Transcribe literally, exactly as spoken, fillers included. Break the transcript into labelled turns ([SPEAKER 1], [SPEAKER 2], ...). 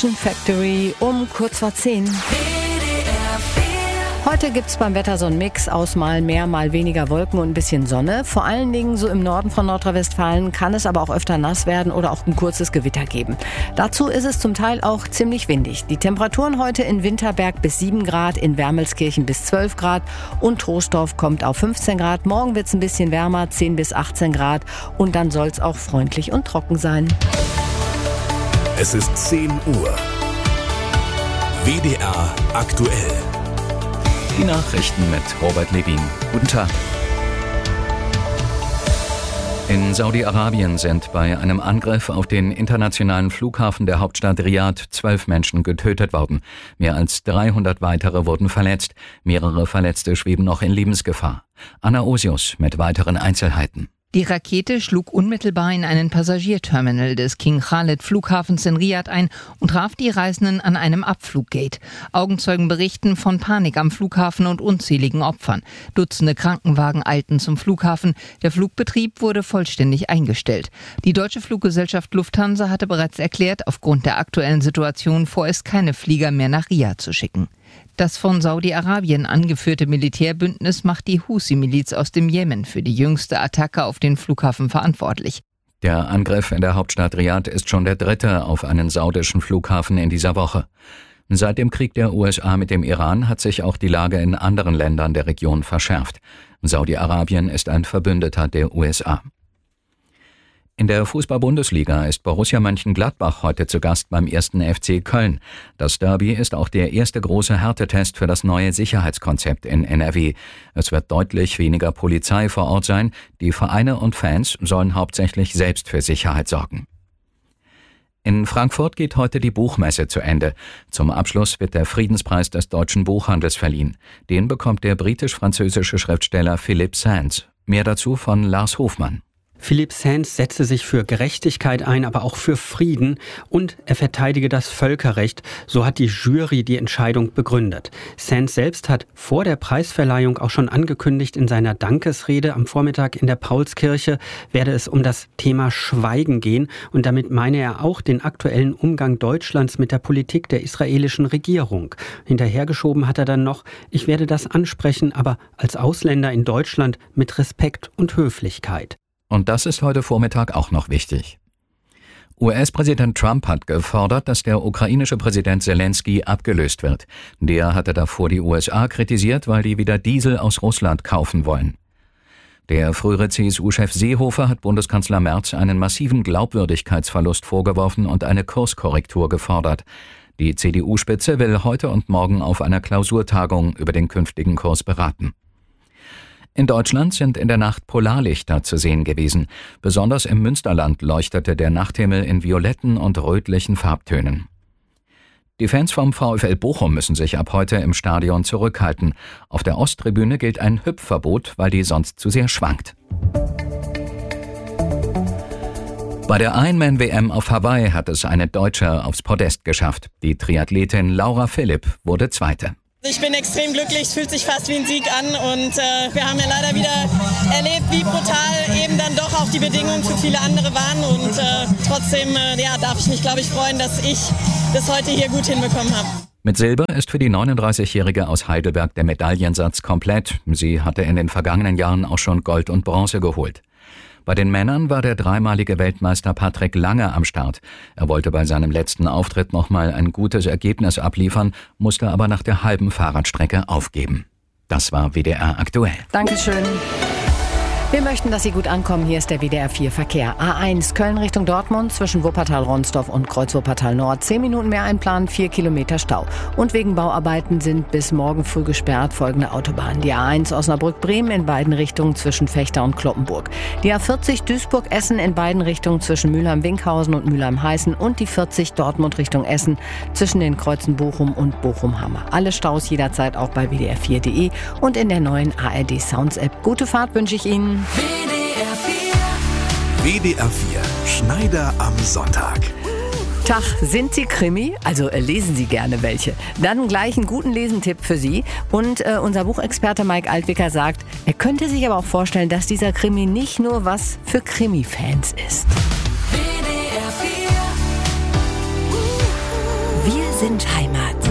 [SPEAKER 1] Fashion Factory um kurz vor zehn. Heute gibt's beim Wetter so einen Mix aus mal mehr, mal weniger Wolken und ein bisschen Sonne. Vor allen Dingen so im Norden von Nordrhein-Westfalen kann es aber auch öfter nass werden oder auch ein kurzes Gewitter geben. Dazu ist es zum Teil auch ziemlich windig. Die Temperaturen heute in Winterberg bis sieben Grad, in Wermelskirchen bis zwölf Grad und Troisdorf kommt auf fünfzehn Grad. Morgen wird's ein bisschen wärmer, zehn bis achtzehn Grad und dann soll's auch freundlich und trocken sein.
[SPEAKER 2] Es ist zehn Uhr. W D R aktuell.
[SPEAKER 3] Die Nachrichten mit Robert Levin. Guten Tag. In Saudi-Arabien sind bei einem Angriff auf den internationalen Flughafen der Hauptstadt Riad zwölf Menschen getötet worden. Mehr als dreihundert weitere wurden verletzt. Mehrere Verletzte schweben noch in Lebensgefahr. Anna Osius mit weiteren Einzelheiten.
[SPEAKER 4] Die Rakete schlug unmittelbar in einen Passagierterminal des King Khalid Flughafens in Riad ein und traf die Reisenden an einem Abfluggate. Augenzeugen berichten von Panik am Flughafen und unzähligen Opfern. Dutzende Krankenwagen eilten zum Flughafen. Der Flugbetrieb wurde vollständig eingestellt. Die deutsche Fluggesellschaft Lufthansa hatte bereits erklärt, aufgrund der aktuellen Situation vorerst keine Flieger mehr nach Riad zu schicken. Das von Saudi-Arabien angeführte Militärbündnis macht die Husi-Miliz aus dem Jemen für die jüngste Attacke auf den Flughafen verantwortlich.
[SPEAKER 3] Der Angriff in der Hauptstadt Riad ist schon der dritte auf einen saudischen Flughafen in dieser Woche. Seit dem Krieg der U S A mit dem Iran hat sich auch die Lage in anderen Ländern der Region verschärft. Saudi-Arabien ist ein Verbündeter der U S A. In der Fußball-Bundesliga ist Borussia Mönchengladbach heute zu Gast beim ersten F C Köln. Das Derby ist auch der erste große Härtetest für das neue Sicherheitskonzept in N R W. Es wird deutlich weniger Polizei vor Ort sein. Die Vereine und Fans sollen hauptsächlich selbst für Sicherheit sorgen. In Frankfurt geht heute die Buchmesse zu Ende. Zum Abschluss wird der Friedenspreis des deutschen Buchhandels verliehen. Den bekommt der britisch-französische Schriftsteller Philippe Sands. Mehr dazu von Lars Hofmann.
[SPEAKER 5] Philippe Sands setze sich für Gerechtigkeit ein, aber auch für Frieden und er verteidige das Völkerrecht. So hat die Jury die Entscheidung begründet. Sands selbst hat vor der Preisverleihung auch schon angekündigt, in seiner Dankesrede am Vormittag in der Paulskirche werde es um das Thema Schweigen gehen. Und damit meine er auch den aktuellen Umgang Deutschlands mit der Politik der israelischen Regierung. Hinterhergeschoben hat er dann noch, ich werde das ansprechen, aber als Ausländer in Deutschland mit Respekt und Höflichkeit.
[SPEAKER 3] Und das ist heute Vormittag auch noch wichtig. U S-Präsident Trump hat gefordert, dass der ukrainische Präsident Zelensky abgelöst wird. Der hatte davor die U S A kritisiert, weil die wieder Diesel aus Russland kaufen wollen. Der frühere C S U-Chef Seehofer hat Bundeskanzler Merz einen massiven Glaubwürdigkeitsverlust vorgeworfen und eine Kurskorrektur gefordert. Die C D U-Spitze will heute und morgen auf einer Klausurtagung über den künftigen Kurs beraten. In Deutschland sind in der Nacht Polarlichter zu sehen gewesen. Besonders im Münsterland leuchtete der Nachthimmel in violetten und rötlichen Farbtönen. Die Fans vom VfL Bochum müssen sich ab heute im Stadion zurückhalten. Auf der Osttribüne gilt ein Hüpfverbot, weil die sonst zu sehr schwankt. Bei der Ironman-W M auf Hawaii hat es eine Deutsche aufs Podest geschafft. Die Triathletin Laura Philipp wurde Zweite.
[SPEAKER 6] Ich bin extrem glücklich, es fühlt sich fast wie ein Sieg an und äh, wir haben ja leider wieder erlebt, wie brutal eben dann doch auch die Bedingungen für viele andere waren und äh, trotzdem äh, ja, darf ich mich, glaube ich, freuen, dass ich das heute hier gut hinbekommen habe.
[SPEAKER 3] Mit Silber ist für die neununddreißigjährige aus Heidelberg der Medaillensatz komplett. Sie hatte in den vergangenen Jahren auch schon Gold und Bronze geholt. Bei den Männern war der dreimalige Weltmeister Patrick Lange am Start. Er wollte bei seinem letzten Auftritt nochmal ein gutes Ergebnis abliefern, musste aber nach der halben Fahrradstrecke aufgeben. Das war W D R aktuell.
[SPEAKER 1] Dankeschön. Wir möchten, dass Sie gut ankommen. Hier ist der W D R vier Verkehr. A eins Köln Richtung Dortmund zwischen Wuppertal-Ronsdorf und Kreuz-Wuppertal-Nord. Zehn Minuten mehr einplanen, vier Kilometer Stau. Und wegen Bauarbeiten sind bis morgen früh gesperrt folgende Autobahnen. Die A eins Osnabrück-Bremen in beiden Richtungen zwischen Fechter und Kloppenburg. Die A vierzig Duisburg-Essen in beiden Richtungen zwischen Mülheim-Winkhausen und Mülheim-Heißen. Und die vierzig Dortmund Richtung Essen zwischen den Kreuzen Bochum und Bochum-Hammer. Alle Staus jederzeit auch bei w d r vier punkt d e und in der neuen A R D Sounds App. Gute Fahrt wünsche ich Ihnen.
[SPEAKER 2] W D R vier. W D R vier. Schneider am Sonntag.
[SPEAKER 1] Tag, sind Sie Krimi? Also äh, lesen Sie gerne welche. Dann gleich einen guten Lesentipp für Sie. Und äh, unser Buchexperte Mike Altwicker sagt, er könnte sich aber auch vorstellen, dass dieser Krimi nicht nur was für Krimi-Fans ist.
[SPEAKER 2] W D R vier.
[SPEAKER 7] Wir sind Heimat.